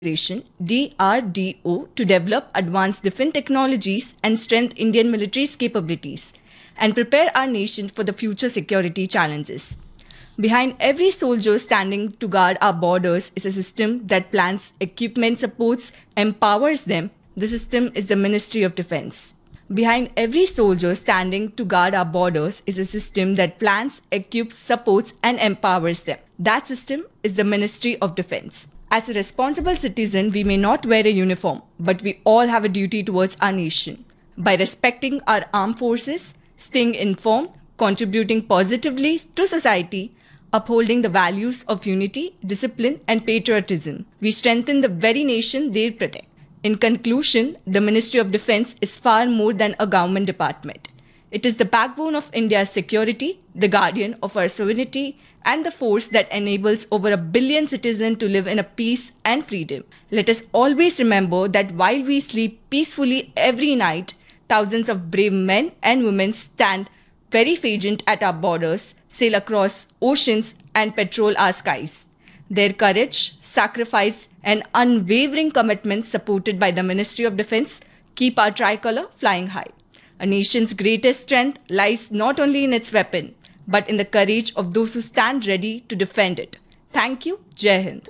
Organization DRDO to develop advanced defense technologies and strengthen Indian military's capabilities and prepare our nation for the future security challenges. Behind every soldier standing to guard our borders is a system that plans, equipment, supports, empowers them. The system is the Ministry of Defense. Behind every soldier standing to guard our borders is a system that plans, equips, supports, and empowers them. That system is the Ministry of Defense. As a responsible citizen, we may not wear a uniform, but we all have a duty towards our nation. By respecting our armed forces, staying informed, contributing positively to society, upholding the values of unity, discipline, and patriotism, we strengthen the very nation they protect. In conclusion, the Ministry of Defense is far more than a government department. It is the backbone of India's security, the guardian of our sovereignty, and the force that enables over 1 billion citizens to live in a peace and freedom. Let us always remember that while we sleep peacefully every night, thousands of brave men and women stand very vigilant at our borders, sail across oceans, and patrol our skies. Their courage, sacrifice, and unwavering commitment, supported by the Ministry of Defense, keep our tricolor flying high. A nation's greatest strength lies not only in its weapon, but in the courage of those who stand ready to defend it. Thank you. Jai Hind.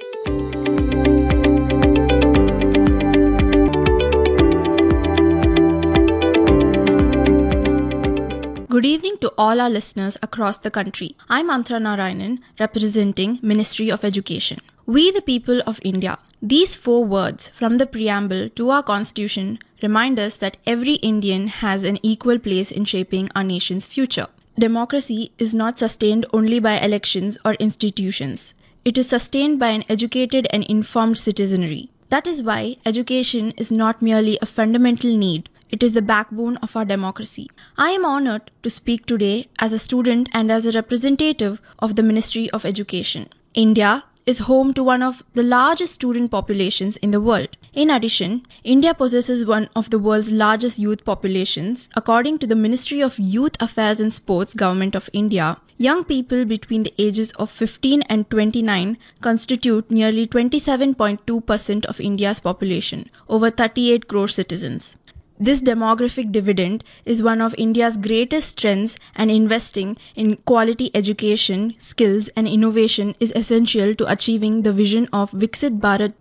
Good evening to all our listeners across the country. I'm Antra Narayanan, representing Ministry of Education. We the people of India. These 4 words from the preamble to our constitution remind us that every Indian has an equal place in shaping our nation's future. Democracy is not sustained only by elections or institutions. It is sustained by an educated and informed citizenry. That is why education is not merely a fundamental need. It is the backbone of our democracy. I am honored to speak today as a student and as a representative of the Ministry of Education. India is home to one of the largest student populations in the world. In addition, India possesses one of the world's largest youth populations. According to the Ministry of Youth Affairs and Sports, Government of India, young people between the ages of 15 and 29 constitute nearly 27.2% of India's population, over 38 crore citizens. This demographic dividend is one of India's greatest strengths, and investing in quality education, skills and innovation is essential to achieving the vision of Viksit Bharat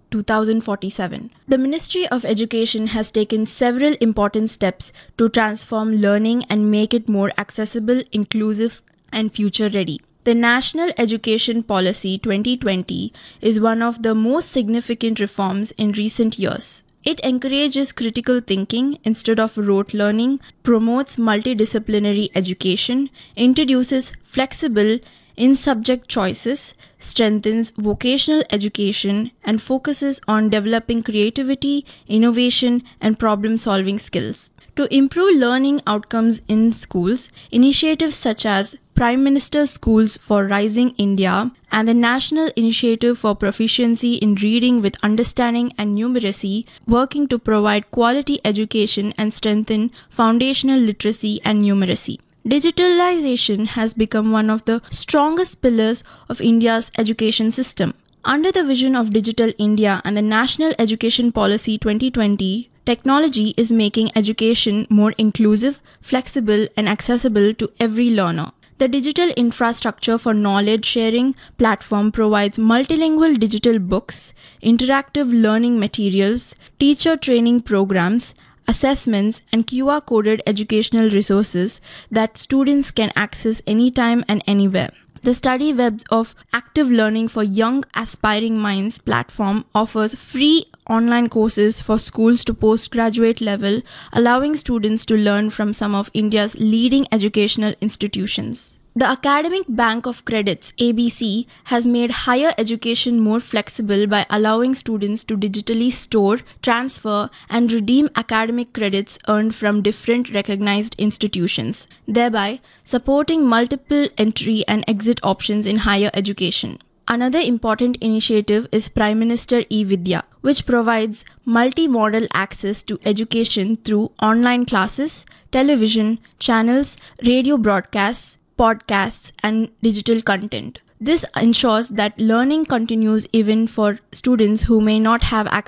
2047. The Ministry of Education has taken several important steps to transform learning and make it more accessible, inclusive and future-ready. The National Education Policy 2020 is one of the most significant reforms in recent years. It encourages critical thinking instead of rote learning, promotes multidisciplinary education, introduces flexible in-subject choices, strengthens vocational education, and focuses on developing creativity, innovation, and problem-solving skills. To improve learning outcomes in schools, initiatives such as Prime Minister's Schools for Rising India and the National Initiative for Proficiency in Reading with Understanding and Numeracy, working to provide quality education and strengthen foundational literacy and numeracy. Digitalization has become one of the strongest pillars of India's education system. Under the vision of Digital India and the National Education Policy 2020, technology is making education more inclusive, flexible, and accessible to every learner. The digital infrastructure for knowledge sharing platform provides multilingual digital books, interactive learning materials, teacher training programs, assessments, and QR-coded educational resources that students can access anytime and anywhere. The Study Webs of Active Learning for Young Aspiring Minds platform offers free online courses for schools to postgraduate level, allowing students to learn from some of India's leading educational institutions. The Academic Bank of Credits, ABC, has made higher education more flexible by allowing students to digitally store, transfer, and redeem academic credits earned from different recognized institutions, thereby supporting multiple entry and exit options in higher education. Another important initiative is Prime Minister e-Vidya, which provides multi-modal access to education through online classes, television channels, radio broadcasts, podcasts, and digital content. This ensures that learning continues even for students who may not have access